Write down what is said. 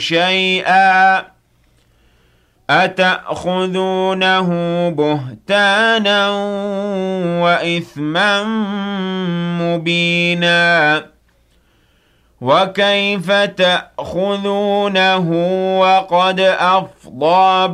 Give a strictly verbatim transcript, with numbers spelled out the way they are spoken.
شيئا أتأخذونه بهتانا وإثما مبينا وكيف تأخذونه وقد أفضى